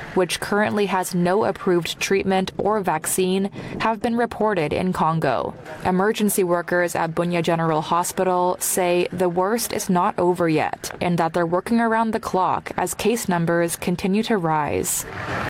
which currently has no approved treatment or vaccine, have been reported in Congo. Emergency workers at Bunia General Hospital say the worst is not over yet and that they're working around the clock as case numbers continue to rise.